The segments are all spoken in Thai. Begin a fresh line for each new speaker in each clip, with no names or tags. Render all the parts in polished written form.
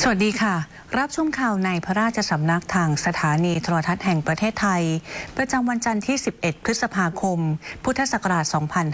สวัสดีค่ะรับชมข่าวในพระราชสำนักทางสถานีโทรทัศน์แห่งประเทศไทยประจำวันจันทร์ที่ 11 พฤษภาคม พุทธศักราช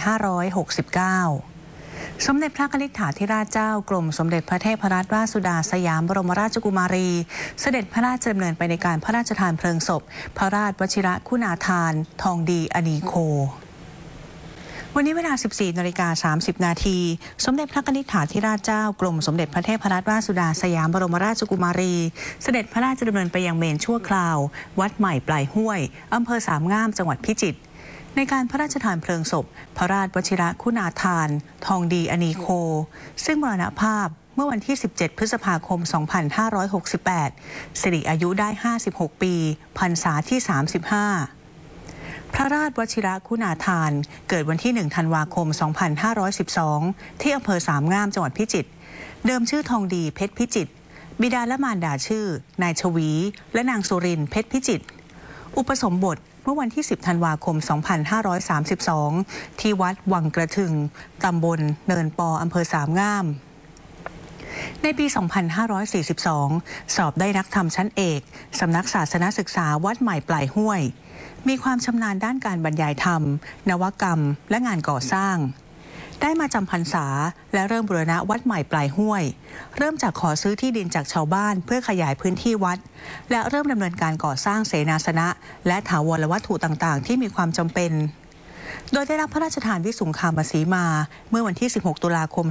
2569 สมเด็จพระกนิษฐาธิราชเจ้ากรมสมเด็จพระเทพรัตนราชสุดาสยามบรมราชกุมารีเสด็จพระราชดำเนินไปในการพระราชทานเพลิงศพพระราชวชิรคุณาภรณ์ทองดีอนีโควันนี้เวลา 14:30 นาทีสมเด็จพระกนิษฐาธิราชเจ้ากรมสมเด็จพระเทพรัตนราชสุดาสยามบรมราชกุมารีเสด็จพระราชดำเนินไปยังเมนชั่วคราววัดใหม่ปลายห้วยอำเภอสามงามจังหวัดพิจิตรในการพระราชทานเพลิงศพพระราชวชิรคุณาภรณ์ทองดีอนีโคซึ่งมรณภาพเมื่อวันที่ 17 พฤษภาคม 2568 สิริอายุได้ 56 ปีพรรษาที่ 35พระราชวชิรคุณาภรณ์เกิดวันที่ 1 ธันวาคม 2512 ที่อำเภอสามงามจังหวัดพิจิตรเดิมชื่อทองดีเพชรพิจิตรบิดาและมารดาชื่อนายชวีและนางสุรินทร์เพชรพิจิตรอุปสมบทเมื่อวันที่ 10 ธันวาคม 2532 ที่วัดวังกระทึงตำบลเนินปออำเภอสามงามในปี 2542 สอบได้นักธรรมชั้นเอกสำนักศาสนศึกษาวัดใหม่ปลายห้วยมีความชำนาญด้านการบรรยายธรรมนวกรรมและงานก่อสร้างได้มาจำพรรษาและเริ่มบูรณะวัดใหม่ปลายห้วยเริ่มจากขอซื้อที่ดินจากชาวบ้านเพื่อขยายพื้นที่วัดและเริ่มดำเนินการก่อสร้างเสนาสนะและถาวรวัตถุต่างๆที่มีความจำเป็นโดยได้รับพระราชทานวิสุงคามสีมาเมื่อวันที่ 16 ตุลาคม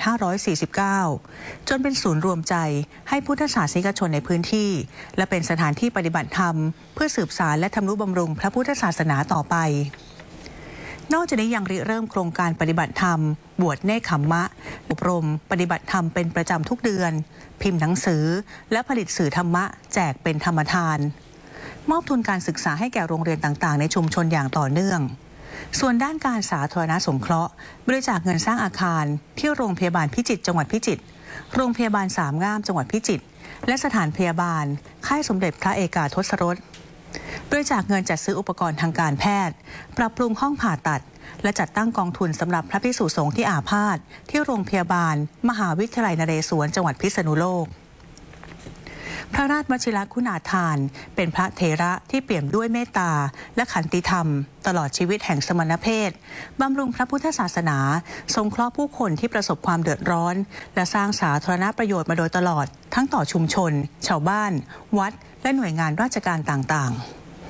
2549 จนเป็นศูนย์รวมใจให้พุทธศาสนิกชนในพื้นที่และเป็นสถานที่ปฏิบัติธรรมเพื่อสืบสานและทำนุบำรุงพระพุทธศาสนาต่อไปนอกจากนี้ยังริเริ่มโครงการปฏิบัติธรรมบวชเนกขัมมะอบรมปฏิบัติธรรมเป็นประจำทุกเดือนพิมพ์หนังสือและผลิตสื่อธรรมะแจกเป็นธรรมทานมอบทุนการศึกษาให้แก่โรงเรียนต่างๆในชุมชนอย่างต่อเนื่องส่วนด้านการสาธารณสงเคราะห์บริจาคเงินสร้างอาคารที่โรงพยาบาลพิจิตรจังหวัดพิจิตรโรงพยาบาลสามงามจังหวัดพิจิตรและสถานพยาบาลค่ายสมเด็จพระเอกาทศรสบริจาคเงินจัดซื้ออุปกรณ์ทางการแพทย์ปรับปรุงห้องผ่าตัดและจัดตั้งกองทุนสำหรับพระภิกษุสงฆ์ที่อาพาธที่โรงพยาบาลมหาวิทยาลัยนเรศวรจังหวัดพิษณุโลกพระราชวชิรคุณาภรณ์เป็นพระเถระที่เปี่ยมด้วยเมตตาและขันติธรรมตลอดชีวิตแห่งสมณเพศบำรุงพระพุทธศาสนาสงเคราะห์ผู้คนที่ประสบความเดือดร้อนและสร้างสาธารณประโยชน์มาโดยตลอดทั้งต่อชุมชนชาวบ้านวัดและหน่วยงานราชการต่างๆ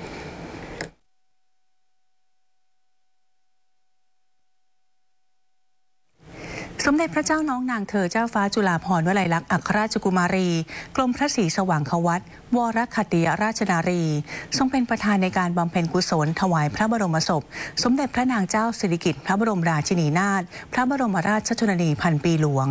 สมเด็จพระเจ้าน้องนางเธอเจ้าฟ้าจุฬาภรณ์วลัยลักษณ์อัครราชกุมารีกรมพระศรีสว่างควัตรวรคติยราชนารีทรงเป็นประธานในการบำเพ็ญกุศลถวายพระบรมศพสมเด็จพระนางเจ้าสิริกิติ์พระบรมราชินีนาถพระบรมราชชนนีพันปีหลวง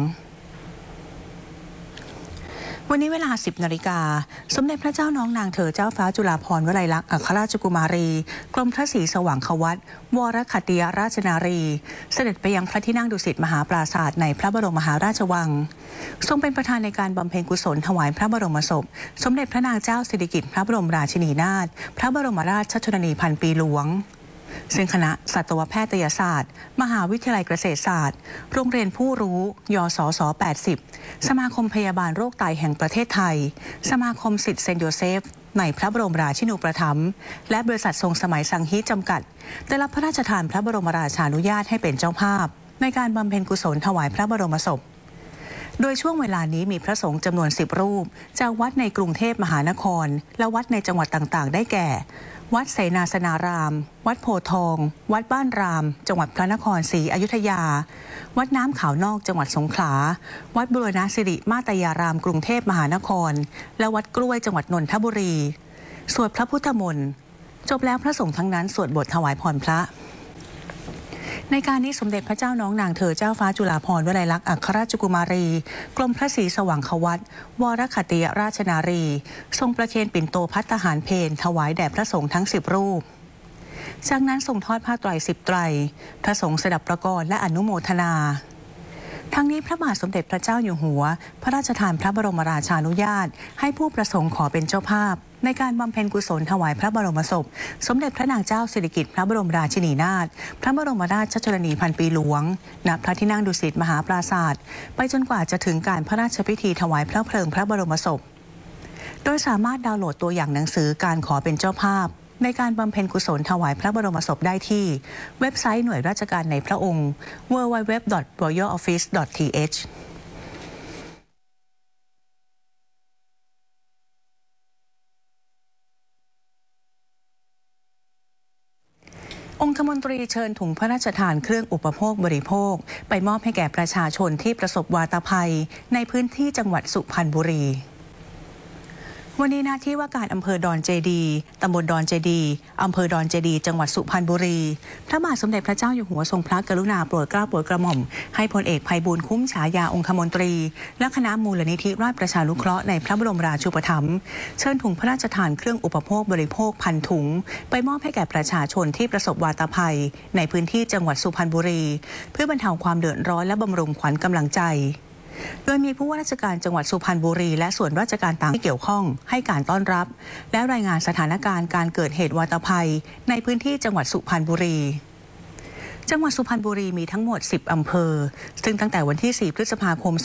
วันนี้เวลา 10 นาฬิกาสมเด็จพระเจ้าน้องนางเธอเจ้าฟ้าจุฬาภรณ์วลัยลักษณ์อัครราชกุมารีกรมพระศรีสว่างควัตรวรคติยราชนารีเสด็จไปยังพระที่นั่งดุสิตมหาปราสาทในพระบรมมหาราชวังทรงเป็นประธานในการบำเพ็ญกุศลถวายพระบรมศพสมเด็จพระนางเจ้าสิริกิติ์พระบรมราชินีนาถพระบรมราชชนนีพันปีหลวงซึ่งคณะสัตวแพทยศาสตร์มหาวิทยาลัยเกษตรศาสตร์โรงเรียนผู้รู้ยศส80สมาคมพยาบาลโรคไตแห่งประเทศไทยสมาคมศิษย์เซนต์โยเซฟในพระบรมราชินูปถัมภ์และบริษัททรงสมัยสังฮีจำกัดได้รับพระราชทานพระบรมราชานุญาตให้เป็นเจ้าภาพในการบำเพ็ญกุศลถวายพระบรมศพโดยช่วงเวลานี้มีพระสงฆ์จำนวน10 รูปจากวัดในกรุงเทพมหานครและวัดในจังหวัดต่างๆได้แก่วัดเสนาสนารามวัดโพธิ์ทองวัดบ้านรามจังหวัดพระนครศรีอยุธยาวัดน้ำขาวนอกจังหวัดสงขลาวัดบุรณสิริมาตยารามกรุงเทพมหานครและวัดกล้วยจังหวัดนนทบุรีสวดพระพุทธมนต์จบแล้วพระสงฆ์ทั้งนั้นสวดบทถวายพรพระในการนี้สมเด็จพระเจ้าน้องนางเธอเจ้าฟ้าจุฬาภรณ์วลัยลักษณ์อัครราชกุมารีกรมพระศรีสว่างควัตรวรคติยราชนารีทรงประเคนปิ่นโตภัตตาหารเพลถวายแด่พระสงฆ์ทั้ง10 รูปจากนั้นทรงทอดผ้าไตร10 ไตรพระสงฆ์สดับประกรณ์และอนุโมทนาทั้งนี้พระบาทสมเด็จพระเจ้าอยู่หัวพระราชทานพระบรมราชานุญาตให้ผู้ประสงค์ขอเป็นเจ้าภาพในการบำเพ็ญกุศลถวายพระบรมศพสมเด็จพระนางเจ้าสิริกิติ์พระบรมราชินีนาถพระบรมราชชนนีพันปีหลวงณพระที่นั่งดุสิตมหาปราสาทไปจนกว่าจะถึงการพระราชพิธีถวายพระเพลิงพระบรมศพโดยสามารถดาวน์โหลดตัวอย่างหนังสือการขอเป็นเจ้าภาพในการบำเพ็ญกุศลถวายพระบรมศพได้ที่เว็บไซต์หน่วยราชการในพระองค์ www.royaloffice.th องคมนตรีเชิญถุงพระราชทานเครื่องอุปโภคบริโภคไปมอบให้แก่ประชาชนที่ประสบวาตภัยในพื้นที่จังหวัดสุพรรณบุรีวันนี้หน้าที่ว่าการอำเภอดอนเจดีตำบลดอนเจดีอำเภอดอนเจดีจังหวัดสุพรรณบุรีพระบาทสมเด็จพระเจ้าอยู่หัวทรงพระกรุณาโปรดเกล้าโปรดกระหม่อมให้พลเอกไพบูลย์คุ้มฉายาองคมนตรีและคณะมูลนิธิราชประชานุเคราะห์ในพระบรมราชูปถัมภ์เชิญถุงพระราชทานเครื่องอุปโภคบริโภคพันถุงไปมอบให้แก่ประชาชนที่ประสบวาตภัยในพื้นที่จังหวัดสุพรรณบุรีเพื่อบรรเทาความเดือดร้อนและบำรุงขวัญกำลังใจโดยมีผู้ว่าราชการจังหวัดสุพรรณบุรีและส่วนราชการต่างที่เกี่ยวข้องให้การต้อนรับและรายงานสถานการณ์การเกิดเหตุวาตภัยในพื้นที่จังหวัดสุพรรณบุรีจังหวัดสุพรรณบุรีมีทั้งหมด10อำเภอซึ่งตั้งแต่วันที่4พฤษภาคม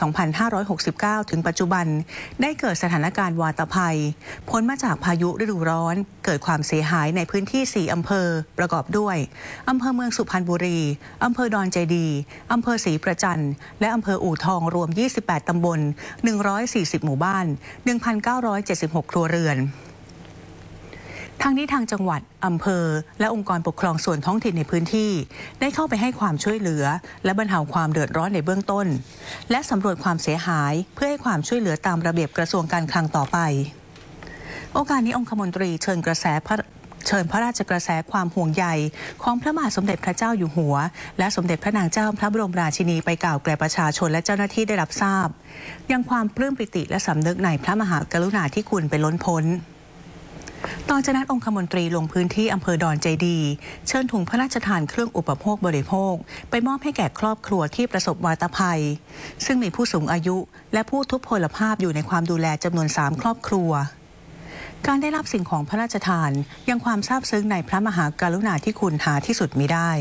2569ถึงปัจจุบันได้เกิดสถานการณ์วาตภัยผลมาจากพายุฤดูร้อนเกิดความเสียหายในพื้นที่4อำเภอประกอบด้วยอำเภอเมืองสุพรรณบุรีอำเภอดอนเจดีอำเภอศรีประจันและอำเภออู่ทองรวม28ตำบล140หมู่บ้าน 1,976 ครัวเรือนทางนี้ทางจังหวัดอำเภอและองค์กรปกครองส่วนท้องถิ่นในพื้นที่ได้เข้าไปให้ความช่วยเหลือและบรรเทาความเดือดร้อนในเบื้องต้นและสำรวจความเสียหายเพื่อให้ความช่วยเหลือตามระเบียบกระทรวงการคลังต่อไปโอกาสนี้องคมนตรีเชิญพระราชกระแสความห่วงใยของพระบาทสมเด็จพระเจ้าอยู่หัวและสมเด็จพระนางเจ้าพระบรมราชินีไปกล่าวแก่ประชาชนและเจ้าหน้าที่ได้รับทราบยังความปลื้มปิติและสำนึกในพระมหากรุณาธิคุณเป็นล้นพ้นต่อจากนั้นองคมนตรีลงพื้นที่อำเภอดอนเจดีเชิญถุงพระราชทานเครื่องอุปโภคบริโภคไปมอบให้แก่ครอบครัวที่ประสบวาตภัยซึ่งมีผู้สูงอายุและผู้ทุพพลภาพอยู่ในความดูแลจำนวน3ครอบครัวการได้รับสิ่งของพระราชทานยังความซาบซึ้งในพระมหากรุณาธิคุณหาที่สุดมิได้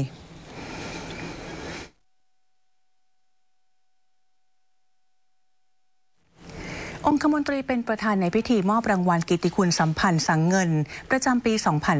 องคมนตรีเป็นประธานในพิธีมอบรางวัลกิตติคุณสัมพันธ์สังเงินประจำปี